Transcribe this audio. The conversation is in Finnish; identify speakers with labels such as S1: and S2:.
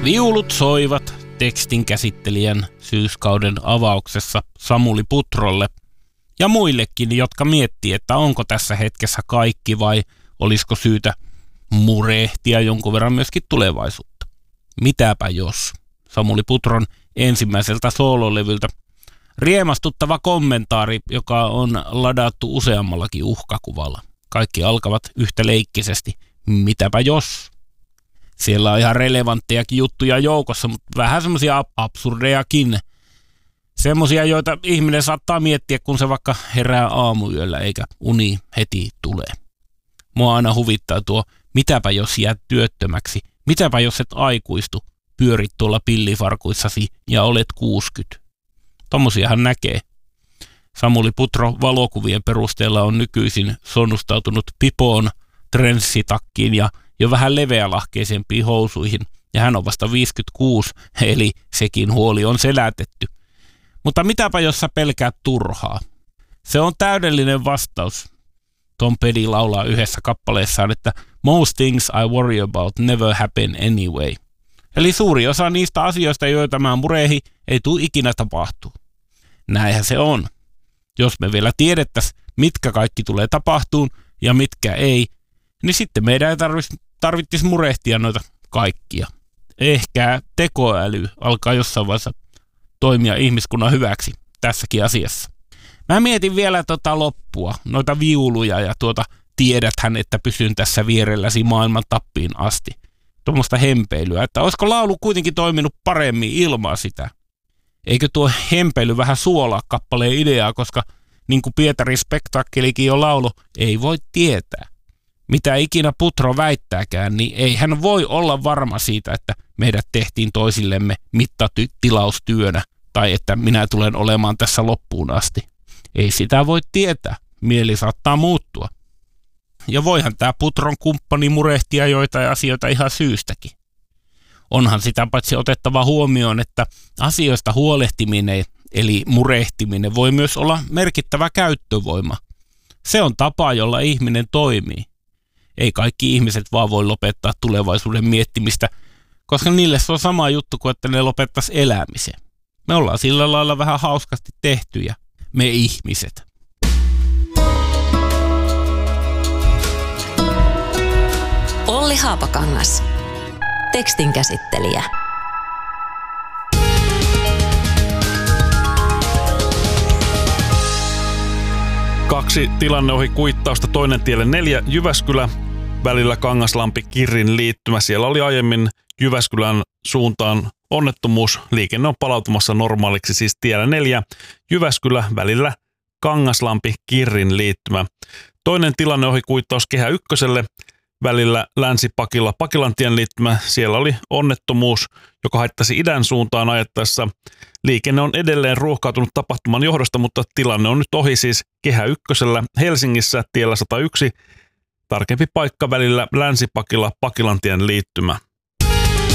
S1: Viulut soivat tekstin käsittelijän syyskauden avauksessa Samuli Putrolle ja muillekin, jotka miettii, että onko tässä hetkessä kaikki vai olisiko syytä murehtia jonkun verran myöskin tulevaisuutta. Mitäpä jos? Samuli Putron ensimmäiseltä soololevyltä riemastuttava kommentaari, joka on ladattu useammallakin uhkakuvalla. Kaikki alkavat yhtä leikkisesti. Mitäpä jos? Siellä on ihan relevanttejakin juttuja joukossa, mutta vähän semmoisia absurdejakin. Semmoisia, joita ihminen saattaa miettiä, kun se vaikka herää aamuyöllä eikä uni heti tule. Mua aina huvittaa tuo, mitäpä jos jäät työttömäksi, mitäpä jos et aikuistu, pyörit tuolla pillifarkuissasi ja olet 60. Tommosiahan näkee. Samuli Putro valokuvien perusteella on nykyisin sonnustautunut pipoon, trenssitakkiin ja jo vähän leveälahkeisempiin housuihin, ja hän on vasta 56, eli sekin huoli on selätetty. Mutta mitäpä jos sä pelkäät turhaa? Se on täydellinen vastaus. Tom Petty laulaa yhdessä kappaleessaan, että most things I worry about never happen anyway. Eli suuri osa niistä asioista, joita mä murehi, ei tule ikinä tapahtuu. Näinhän se on. Jos me vielä tiedettäisiin, mitkä kaikki tulee tapahtuun ja mitkä ei, niin sitten meidän ei tarvitsisi murehtia noita kaikkia. Ehkä tekoäly alkaa jossain vaiheessa toimia ihmiskunnan hyväksi tässäkin asiassa. Mä mietin vielä loppua, noita viuluja ja tiedäthän, että pysyn tässä vierelläsi maailman tappiin asti. Tuommoista hempeilyä, että olisiko laulu kuitenkin toiminut paremmin ilman sitä. Eikö tuo hempeily vähän suolaa kappaleen ideaa, koska niin kuin Pietarin Spektakkelikin jo laulo, ei voi tietää. Mitä ikinä Putro väittääkään, niin ei hän voi olla varma siitä, että meidät tehtiin toisillemme mittatilaustyönä tai että minä tulen olemaan tässä loppuun asti. Ei sitä voi tietää. Mieli saattaa muuttua. Ja voihan tämä Putron kumppani murehtia joitain asioita ihan syystäkin. Onhan sitä paitsi otettava huomioon, että asioista huolehtiminen eli murehtiminen voi myös olla merkittävä käyttövoima. Se on tapa, jolla ihminen toimii. Ei kaikki ihmiset vaan voi lopettaa tulevaisuuden miettimistä, koska niille se on sama juttu kuin että ne lopettaisi elämisen. Me ollaan sillä lailla vähän hauskasti tehtyjä, me ihmiset.
S2: Olli Haapakangas. Tekstin käsittelijä.
S3: Kaksi tilanne ohi kuittausta, toinen tielle 4 Jyväskylä, välillä Kangaslampi-Kirrin liittymä. Siellä oli aiemmin Jyväskylän suuntaan onnettomuus. Liikenne on palautumassa normaaliksi, siis tiellä 4 Jyväskylä, välillä Kangaslampi-Kirrin liittymä. Toinen tilanne ohi kuittaus Kehä Ykköselle, välillä Länsi-Pakila Pakilantien liittymä. Siellä oli onnettomuus, joka haittasi idän suuntaan ajettaessa. Liikenne on edelleen ruuhkautunut tapahtuman johdosta, mutta tilanne on nyt ohi siis Kehä Ykkösellä Helsingissä tiellä 101. Tarkempi paikka välillä Länsi-Pakila Pakilantien liittymä.